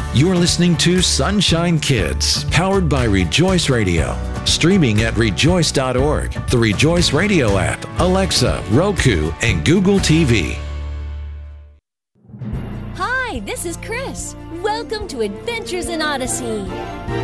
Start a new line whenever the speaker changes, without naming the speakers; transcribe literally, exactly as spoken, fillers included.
You're listening to Sunshine Kids, powered by Rejoice Radio. Streaming at rejoice dot org, the Rejoice Radio app, Alexa, Roku, and Google T V.
Hi, this is Chris. Welcome to Adventures in Odyssey.